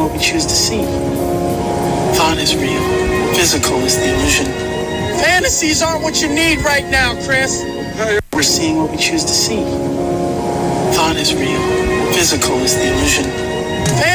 what we choose to see. Thought is real. Physical is the illusion. Fantasies aren't what you need right now, Chris. We're seeing what we choose to see. Thought is real. Physical is the illusion.